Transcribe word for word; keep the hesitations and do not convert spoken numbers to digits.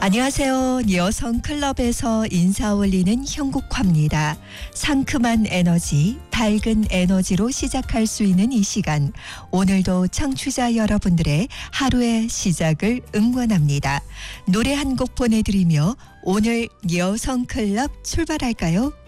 안녕하세요. 여성클럽에서 인사 올리는 형국화입니다. 상큼한 에너지, 밝은 에너지로 시작할 수 있는 이 시간. 오늘도 청취자 여러분들의 하루의 시작을 응원합니다. 노래 한 곡 보내드리며 오늘 여성클럽 출발할까요?